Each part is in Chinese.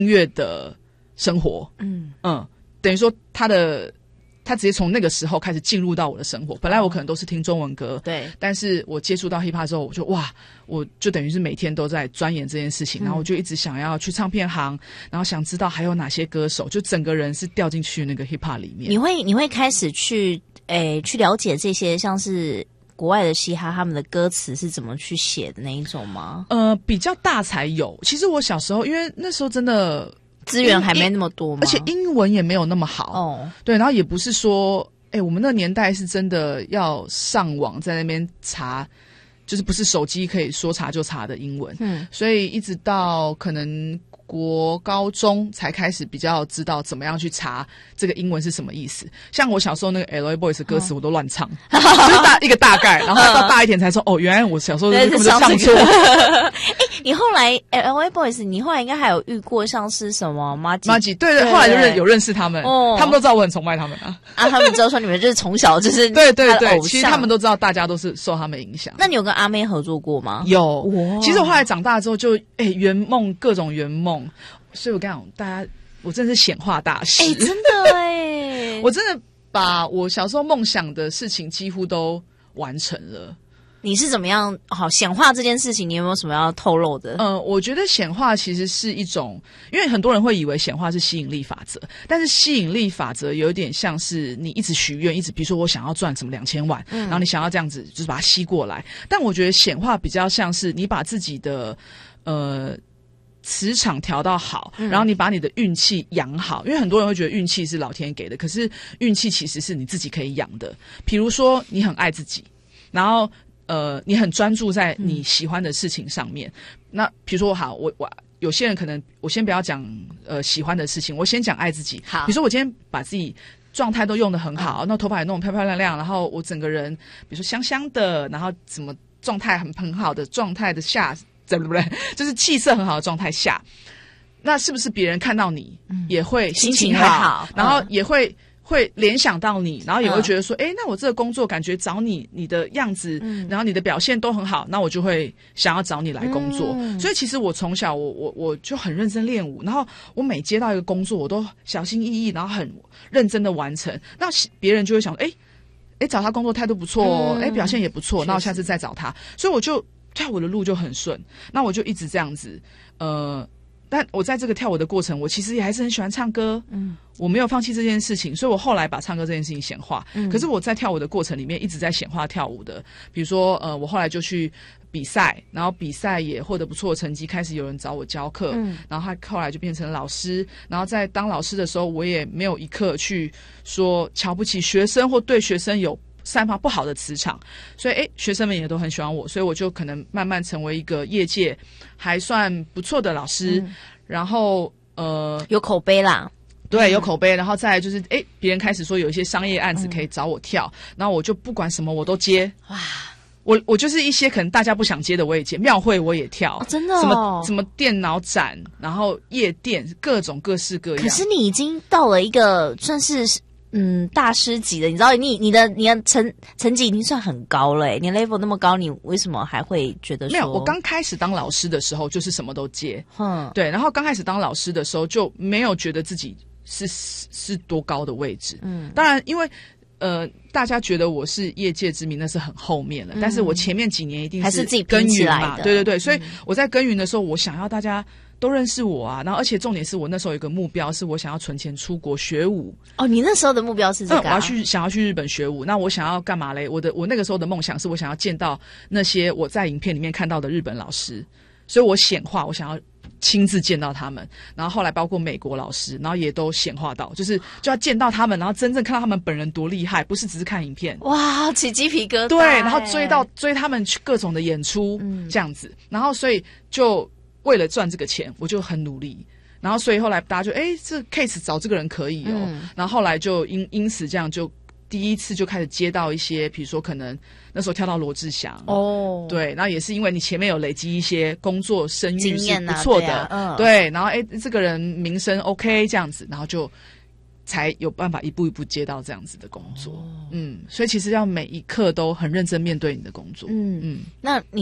音乐的生活，等于说他直接从那个时候开始进入到我的生活。本来我可能都是听中文歌， 对， 但是我接触到 hiphop 之后，我就我就等于是每天都在钻研这件事情，然后我就一直想要去唱片行，然后想知道还有哪些歌手，就整个人是掉进去那个 hiphop 里面。 你会开始去了解这些像是国外的嘻哈他们的歌词是怎么去写的那一种吗？ 比较大才有。其实我小时候因为那时候真的资源还没那么多嘛， 而且英文也没有那么好对，然后也不是说我们那个年代是真的要上网在那边查，就是不是手机可以说查就查的英文，所以一直到可能国高中才开始比较知道怎么样去查这个英文是什么意思。像我小时候那个 LA Boys 的歌词我都乱唱，就是一个大概，然后到大一点才说原来我小时候根本就唱错。 你后来 LA Boys 你后来应该还有遇过像是什么 Maggie 对，后来就有认识他们，他们都知道我很崇拜他们他们知道说你们就是从小就是对，其实他们都知道大家都是受他们影响。那你有跟阿妹合作过吗？ 有，其实我后来长大之后就圆梦，各种圆梦，所以我跟你讲，大家我真的是显化大师， 真的我真的把我小时候梦想的事情几乎都完成了。 你是怎么样显化这件事情？你有没有什么要透露的？ 我觉得显化其实是一种，因为很多人会以为显化是吸引力法则，但是吸引力法则有点像是你一直许愿，一直比如说我想要赚什么2000万，然后你想要这样子就是把它吸过来。但我觉得显化比较像是你把自己的磁场调到好，然后你把你的运气养好，因为很多人会觉得运气是老天给的，可是运气其实是你自己可以养的。比如说你很爱自己，然后你很专注在你喜欢的事情上面。那比如说我有些人可能我先不要讲喜欢的事情，我先讲爱自己。好，比如说我今天把自己状态都用得很好，那头发也弄得漂漂亮亮，然后我整个人比如说香香的，然后怎么状态很好的状态的下，对不对？就是气色很好的状态下，那是不是别人看到你也会心情好，然后也会联想到你，然后也会觉得说那我这个工作感觉找你的样子然后你的表现都很好，那我就会想要找你来工作。所以其实我从小我就很认真练舞，然后我每接到一个工作我都小心翼翼，然后很认真的完成，那别人就会想找他工作态度不错表现也不错，那我下次再找他。所以我就跳舞的路就很顺，那我就一直这样子但我在这个跳舞的过程，我其实也还是很喜欢唱歌，我没有放弃这件事情，所以我后来把唱歌这件事情显化。可是我在跳舞的过程里面一直在显化跳舞的，比如说我后来就去比赛，然后比赛也获得不错的成绩，开始有人找我教课，然后他后来就变成老师，然后在当老师的时候，我也没有一刻去说瞧不起学生或对学生有散发不好的磁场，所以学生们也都很喜欢我，所以我就可能慢慢成为一个业界还算不错的老师，然后有口碑啦， 对，有口碑，然后再来就是别人开始说有一些商业案子可以找我跳，然后我就不管什么我都接。哇，我就是一些可能大家不想接的我也接，庙会我也跳， 真的什么电脑展，然后夜店，各种各式各样。 可是你已经到了一个算是大师级的，你知道你的成绩已经算很高了你 level 那么高，你为什么还会觉得说？ 没有，我刚开始当老师的时候就是什么都接，对，然后刚开始当老师的时候就没有觉得自己是多高的位置，当然因为大家觉得我是业界知名，那是很后面了，但是我前面几年一定还是自己耕耘嘛， 对，所以我在耕耘的时候，我想要大家都认识我啊，然后而且重点是我那时候有一个目标，是我想要存钱出国学舞。 你那时候的目标是这个我想要去日本学舞。那我想要干嘛嘞？我那个时候的梦想是我想要见到那些我在影片里面看到的日本老师，所以我显化，我想要亲自见到他们，然后后来包括美国老师，然后也都显化到，就要见到他们，然后真正看到他们本人多厉害，不是只是看影片。 哇，起鸡皮疙瘩。 对，然后追他们去各种的演出，这样子，然后所以就为了赚这个钱，我就很努力。然后所以后来大家就这 case 找这个人可以然后后来就因此这样就第一次就开始接到一些，比如说可能那时候跳到罗志祥对，然后也是因为你前面有累积一些工作声誉是不错的，对，然后这个人名声 OK 这样子，然后就才有办法一步一步接到这样子的工作。所以其实要每一刻都很认真面对你的工作。 那你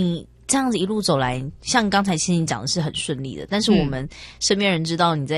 这样子一路走来，像刚才欣欣讲的是很顺利的，但是我们身边人知道你在